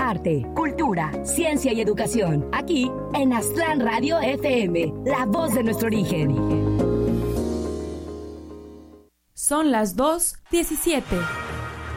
arte, cultura, ciencia y educación. Aquí en Aztlán Radio FM, la voz de nuestro origen. Son las 2:17.